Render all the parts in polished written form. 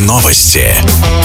Новости.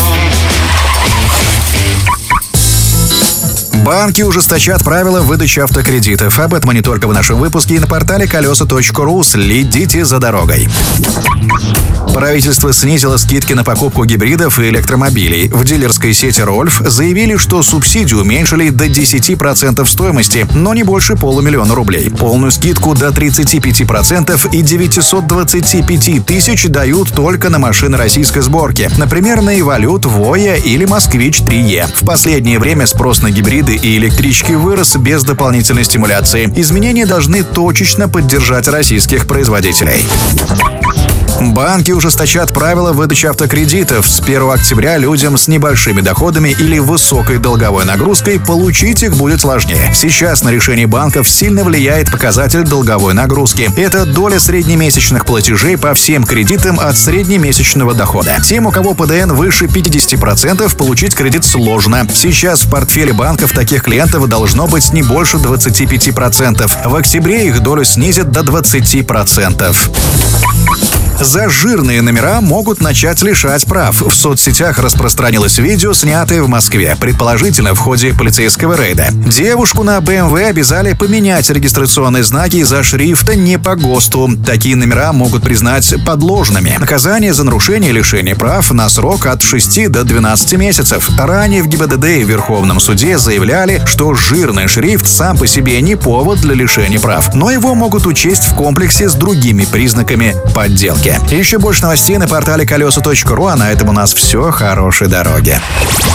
Банки ужесточат правила выдачи автокредитов. Об этом и не только в нашем выпуске и на портале колеса.ру. Следите за дорогой. Правительство снизило скидки на покупку гибридов и электромобилей. В дилерской сети «Рольф» заявили, что субсидии уменьшили до 10% стоимости, но не больше $500 000 рублей. Полную скидку до 35% и 925 тысяч дают только на машины российской сборки. Например, на «Эволют», «Воя» или «Москвич 3Е». В последнее время спрос на гибриды и электрички вырос без дополнительной стимуляции. Изменения должны точечно поддержать российских производителей. Банки ужесточат правила выдачи автокредитов. С 1 октября людям с небольшими доходами или высокой долговой нагрузкой получить их будет сложнее. Сейчас на решение банков сильно влияет показатель долговой нагрузки. Это доля среднемесячных платежей по всем кредитам от среднемесячного дохода. Тем, у кого ПДН выше 50%, получить кредит сложно. Сейчас в портфеле банков таких клиентов должно быть не больше 25%. В октябре их долю снизят до 20%. За жирные номера могут начать лишать прав. В соцсетях распространилось видео, снятое в Москве, предположительно в ходе полицейского рейда. Девушку на BMW обязали поменять регистрационные знаки из-за шрифта не по ГОСТу. Такие номера могут признать подложными. Наказание за нарушение лишения прав на срок от 6 до 12 месяцев. Ранее в ГИБДД и Верховном суде заявляли, что жирный шрифт сам по себе не повод для лишения прав, но его могут учесть в комплексе с другими признаками подделки. Еще больше новостей на портале колеса.ру, а на этом у нас все. Хорошей дороги.